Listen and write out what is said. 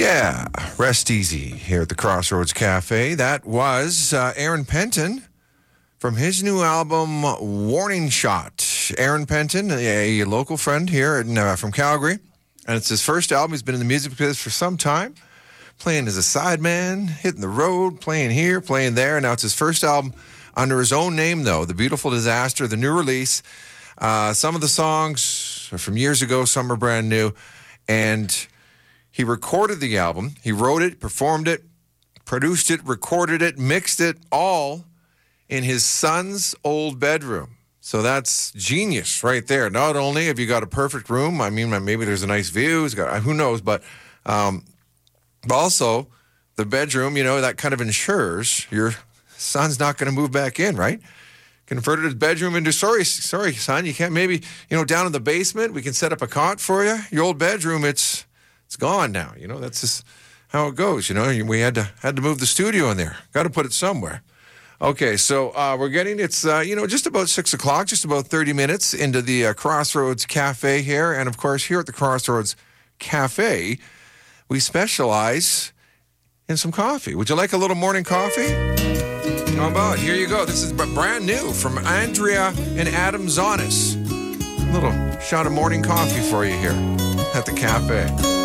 Yeah, rest easy here at the Crossroads Cafe. That was Aaron Penton from his new album, Warning Shot. Aaron Penton, a local friend here from Calgary, and it's his first album. He's been in the music business for some time, playing as a sideman, hitting the road, playing here, playing there. Now it's his first album under his own name, though, The Beautiful Disaster, the new release. Some of the songs are from years ago, some are brand new, and he recorded the album. He wrote it, performed it, produced it, recorded it, mixed it, all in his son's old bedroom. So that's genius right there. Not only have you got a perfect room, I mean, maybe there's a nice view, who knows, but also the bedroom, that kind of ensures your son's not going to move back in, right? Converted his bedroom into, sorry, son, you can't, maybe, down in the basement, we can set up a cot for you. Your old bedroom, it's gone now. That's just how it goes. We had to move the studio in there. Got to put it somewhere. Okay, so we're getting, it's, just about 6 o'clock, just about 30 minutes into the Crossroads Cafe here. And, of course, here at the Crossroads Cafe, we specialize in some coffee. Would you like a little morning coffee? How about, here you go. This is brand new from Andrea and Adam Zonis. A little shot of morning coffee for you here at the cafe.